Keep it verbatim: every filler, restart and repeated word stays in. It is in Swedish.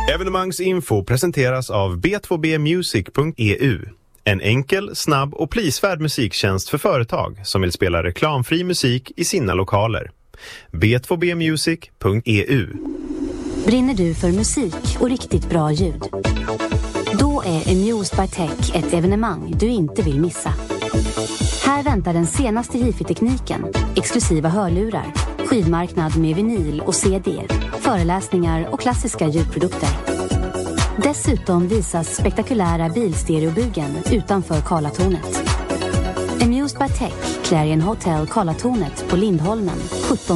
Evenemangsinfo presenteras av b två b music punkt e u. En enkel, snabb och prisvärd musiktjänst för företag som vill spela reklamfri musik i sina lokaler. b två b music punkt e u. Brinner du för musik och riktigt bra ljud? Då är Amused by Tech ett evenemang du inte vill missa. Här väntar den senaste hifi-tekniken, exklusiva hörlurar, skivmarknad med vinyl och C D, föreläsningar och klassiska ljudprodukter. Dessutom visas spektakulära bilstereobugen utanför Karlatornet. Amused by Tech, Clarion Hotel Karlatornet på Lindholmen sjutton